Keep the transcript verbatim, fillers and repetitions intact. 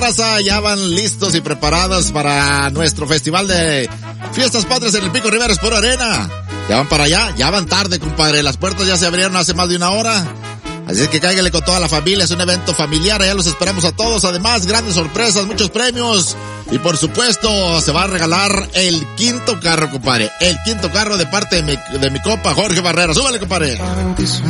Raza, ya van listos y preparados para nuestro festival de Fiestas Patrias en el Pico Rivera Sport Arena. Ya van para allá, ya van tarde, compadre. Las puertas ya se abrieron hace más de una hora. Así es que cáigale con toda la familia, es un evento familiar, allá los esperamos a todos. Además, grandes sorpresas, muchos premios. Y por supuesto, se va a regalar el quinto carro, compadre. El quinto carro de parte de mi, de mi compa Jorge Barrera. Súbale, compadre.